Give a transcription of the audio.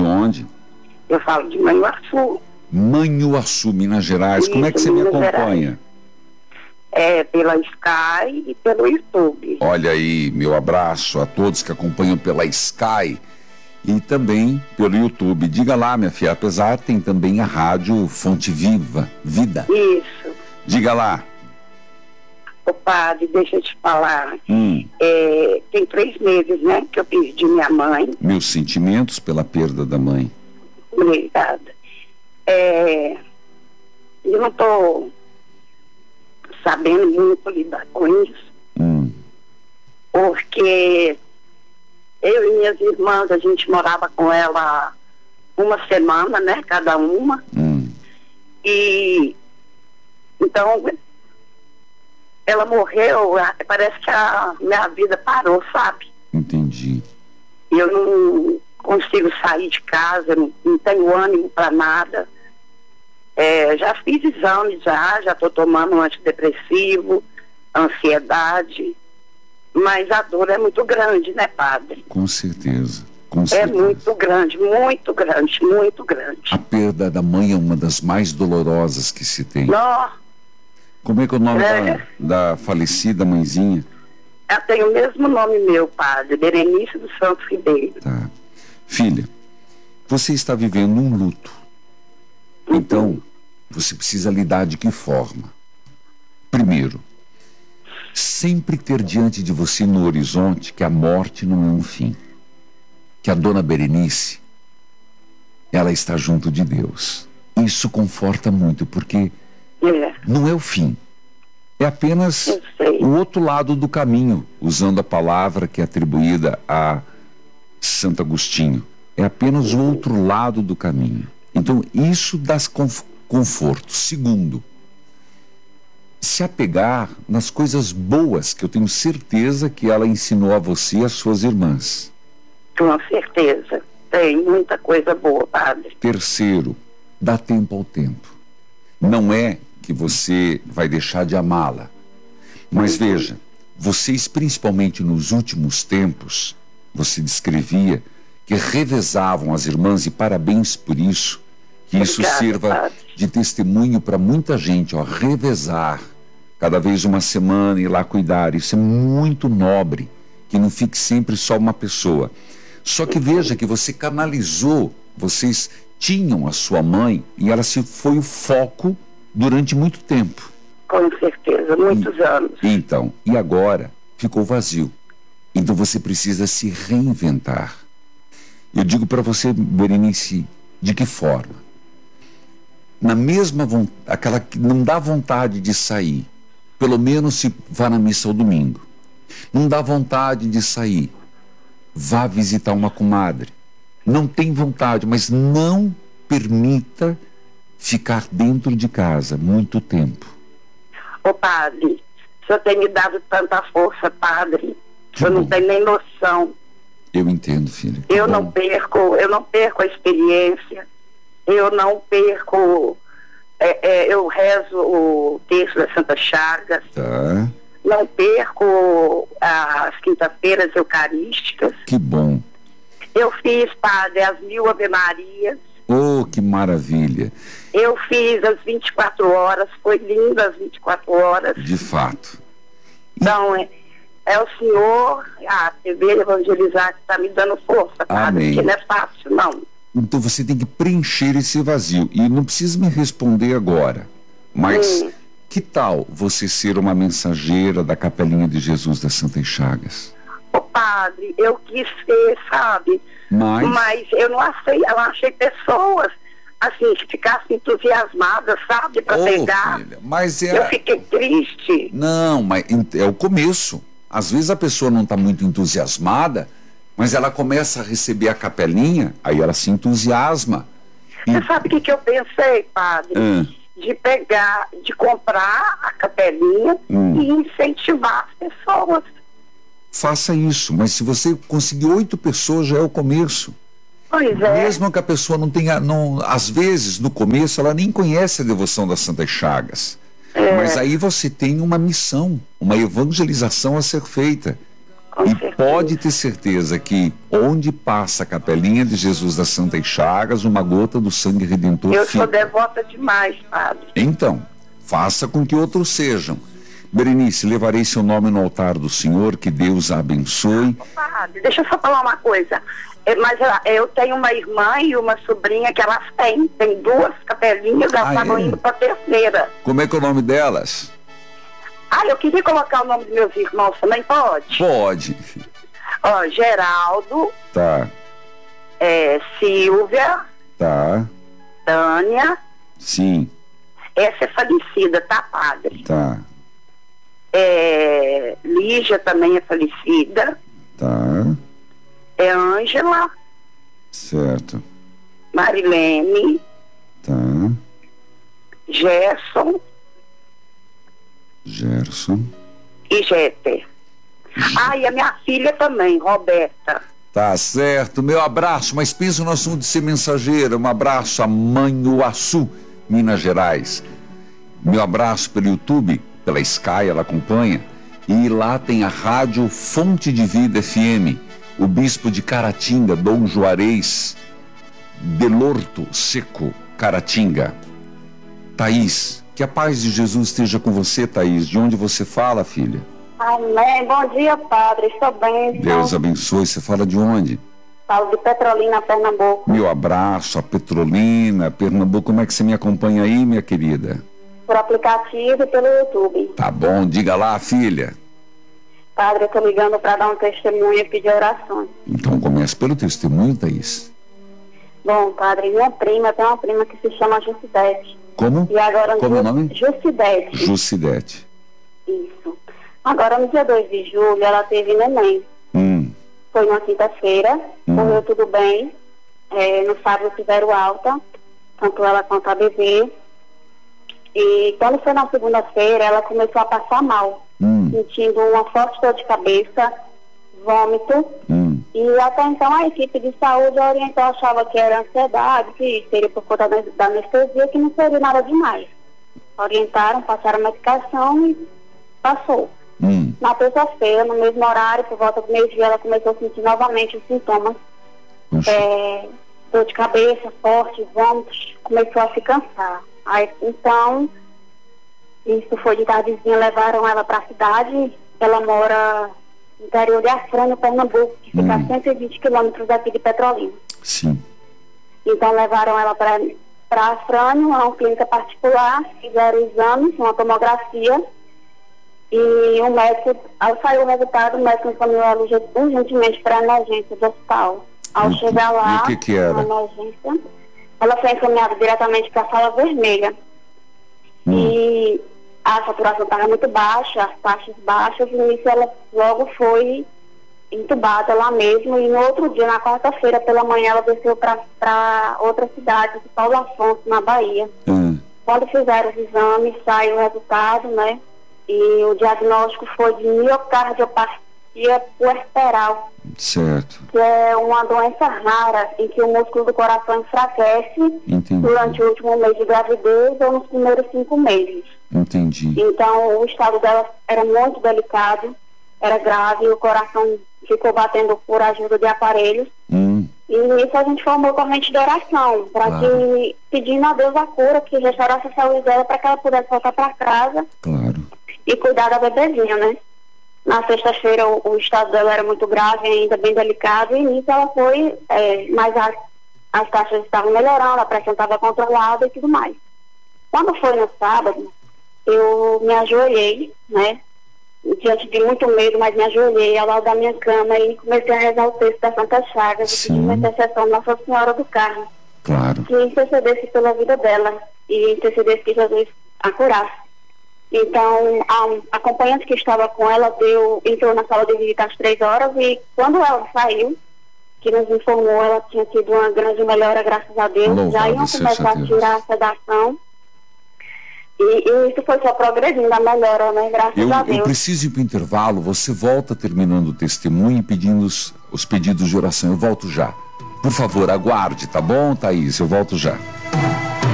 onde? Eu falo de Manhuaçu. Manhuaçu, Minas Gerais. Isso, como é que você me Minas acompanha? Pela Sky e pelo YouTube. Olha aí, meu abraço a todos que acompanham pela Sky e também pelo YouTube. Diga lá, minha filha, apesar tem também a rádio Fonte Viva, Vida. Isso. Diga lá. Ô padre, deixa eu te falar. Tem 3 meses, né, que eu perdi minha mãe. Meus sentimentos pela perda da mãe. Obrigada. Eu não estou sabendo muito lidar com isso. Porque eu e minhas irmãs, a gente morava com ela uma semana, né, cada uma. E então ela morreu, parece que a minha vida parou, sabe? Entendi. Eu não consigo sair de casa, não tenho ânimo para nada. Já fiz exames, já estou tomando um antidepressivo, ansiedade, mas a dor é muito grande, né, padre? Com certeza. Com É certeza. muito grande, muito grande, muito grande. A perda da mãe é uma das mais dolorosas que se tem. Não, Como é que é o nome da falecida mãezinha? ela tem o mesmo nome meu, padre, Berenice dos Santos Ribeiro. Tá. Filha, você está vivendo um luto. Então, você precisa lidar de que forma? Primeiro, sempre ter diante de você no horizonte que a morte não é um fim. Que a dona Berenice, ela está junto de Deus. Isso conforta muito, porque não é o fim. É apenas o outro lado do caminho, usando a palavra que é atribuída a Santo Agostinho. É apenas o outro lado do caminho. Então, isso dá conforto. Segundo, se apegar nas coisas boas que eu tenho certeza que ela ensinou a você e às suas irmãs. Com certeza. Tem muita coisa boa, padre. Terceiro, dá tempo ao tempo. Não é que você vai deixar de amá-la. Mas veja, vocês, principalmente nos últimos tempos, você descrevia que revezavam as irmãs, e parabéns por isso, que isso sirva de testemunho para muita gente, ó, revezar, cada vez uma semana, ir lá cuidar. Isso é muito nobre, que não fique sempre só uma pessoa. Só que veja que você canalizou, vocês tinham a sua mãe e ela foi o foco durante muito tempo. Com certeza, muitos anos. Então, e agora ficou vazio. Então você precisa se reinventar. Eu digo para você, Berenice, de que forma? Na mesma vontade, aquela que não dá vontade de sair, pelo menos se vá na missa ao domingo. Não dá vontade de sair, vá visitar uma comadre. Não tem vontade, mas não permita ficar dentro de casa muito tempo. Ô padre, o senhor tem me dado tanta força, padre, o senhor não tem nem noção. Eu entendo, filha. Eu não perco a experiência, eu não perco, eu rezo o texto da Santa Chagas, não perco as quinta-feiras eucarísticas. Que bom. Eu fiz, padre, as 1000 Ave Marias. Oh, que maravilha. Eu fiz as 24 horas, foi linda as 24 horas. De fato. Então, é o senhor, a TV Evangelizar, que está me dando força, padre, amém. porque não é fácil, não. Então você tem que preencher esse vazio. E não precisa me responder agora, mas que tal você ser uma mensageira da Capelinha de Jesus das Santas Chagas? Ô padre, eu quis ser, sabe? Mas eu não achei pessoas assim que ficassem entusiasmadas, sabe, para pegar. Filha, mas eu fiquei triste. Não, mas é o começo. Às vezes a pessoa não está muito entusiasmada, mas ela começa a receber a capelinha, aí ela se entusiasma. Você sabe o que eu pensei, padre? De pegar, de comprar a capelinha e incentivar as pessoas. Faça isso, mas se você conseguir 8 pessoas, já é o começo. Pois é. Mesmo que a pessoa não tenha, às vezes, no começo, ela nem conhece a devoção das Santas Chagas. Mas aí você tem uma missão, uma evangelização a ser feita. Com E certeza. pode ter certeza que onde passa a capelinha de Jesus das Santas Chagas, uma gota do sangue redentor Eu fica. sou devota demais, padre. Então, faça com que outros sejam. Berenice, levarei seu nome no altar do Senhor, que Deus a abençoe. Padre, deixa eu só falar uma coisa. Mas eu tenho uma irmã e uma sobrinha que elas têm 2 capelinhas, elas estavam indo para a terceira. Como é que é o nome delas? Eu queria colocar o nome dos meus irmãos também, pode? Pode. Ó, Geraldo, Tá, Silvia, tá, Tânia, sim, essa é falecida, tá, padre? tá, Lígia também é falecida, tá, Ângela, certo, Marilene, tá, Gerson Gerson, e Jéter. E a minha filha também, Roberta. tá certo, meu abraço, mas pensa no assunto de ser mensageira, um abraço a Manhuaçu, Minas Gerais, meu abraço pelo YouTube, pela Sky, ela acompanha, e lá tem a rádio Fonte de Vida FM, o bispo de Caratinga, Dom Juarez Delorto Seco, Caratinga. Thaís, que a paz de Jesus esteja com você, Thaís. De onde você fala, filha? Amém. Bom dia, padre. Estou bem. Deus abençoe. Você fala de onde? Falo de Petrolina, Pernambuco. Meu abraço a Petrolina, Pernambuco. Como é que você me acompanha aí, minha querida? Por aplicativo e pelo YouTube. Tá bom, diga lá, filha. Padre, eu estou ligando para dar um testemunho e pedir orações. Então comece pelo testemunho, Thaís. Bom, padre, minha prima, tem uma prima que se chama Jucidete. Como? E agora Como é o nome? Jucidete. Jucidete. Isso. Agora, no dia 2 de julho, ela teve neném. Foi uma quinta-feira, correu tudo bem. No sábado tiveram alta, tanto ela quanto a bebê. E quando foi na segunda-feira, ela começou a passar mal, sentindo uma forte dor de cabeça, vômito. E até então a equipe de saúde orientou, achava que era ansiedade, que seria por conta da anestesia, que não seria nada demais. Orientaram, passaram a medicação e passou. Na terça-feira, no mesmo horário, por volta do meio-dia, ela começou a sentir novamente os sintomas. Dor de cabeça, forte, vômitos, começou a se cansar. Então, isso foi de tardezinha, levaram ela para a cidade. Ela mora no interior de Afrânio, Pernambuco, que fica a 120 quilômetros daqui de Petrolina. Sim. Então, levaram ela para Afrânio, a uma clínica particular, fizeram exames, uma tomografia, e o médico, ao sair o resultado, o médico encaminhou ela urgentemente para a emergência do hospital. Ao chegar lá, e o que era? na emergência, ela foi encaminhada diretamente para a sala vermelha. E a saturação estava muito baixa, as taxas baixas, e nisso ela logo foi entubada lá mesmo. E no outro dia, na quarta-feira, pela manhã, ela desceu para outra cidade, de Paulo Afonso, na Bahia. Quando fizeram os exames, saiu o resultado, né? E o diagnóstico foi de miocardiopatia puerperal. Certo. Que é uma doença rara em que o músculo do coração enfraquece. Entendi. Durante o último mês de gravidez ou nos primeiros 5 meses. Entendi. Então, o estado dela era muito delicado, era grave, o coração ficou batendo por ajuda de aparelhos. E nisso a gente formou corrente de oração, para que, pedindo a Deus a cura, que restaurasse a saúde dela, para que ela pudesse voltar para casa. Claro. E cuidar da bebezinha, né? Na sexta-feira o estado dela era muito grave, ainda bem delicado, e nisso ela foi, mas as taxas estavam melhorando, a pressão estava controlada e tudo mais. Quando foi no sábado, eu me ajoelhei, né? Diante de muito medo, mas me ajoelhei ao lado da minha cama e comecei a rezar o texto da Santa Chagas, e pedir uma intercessão de Nossa Senhora do Carmo. Claro. Que intercedesse pela vida dela e intercedesse que Jesus a curasse. Então, a acompanhante que estava com ela entrou na sala de visita às 3 horas, e quando ela saiu, que nos informou, ela tinha tido uma grande melhora, graças a Deus. Louvado já iam começar a tirar a sedação. E isso foi só progredindo a melhora, né? Graças a Deus. Eu preciso ir para o intervalo, você volta terminando o testemunho e pedindo os pedidos de oração. Eu volto já. Por favor, aguarde, tá bom, Thaís? Eu volto já.